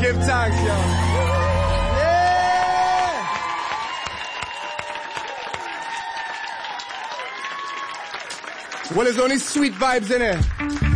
give thanks, yo. Yeah! Well, there's only sweet vibes in it.